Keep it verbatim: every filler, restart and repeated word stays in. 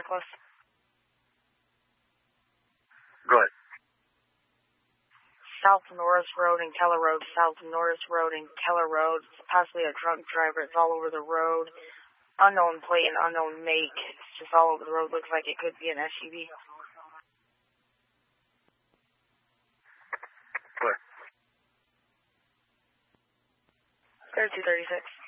checklist. Go ahead. South Norris Road and Keller Road, South Norris Road and Keller Road. It's possibly a drunk driver. It's all over the road. Unknown plate and unknown make. It's just all over the road. Looks like it could be an S U V. Go ahead. thirty-two thirty-six.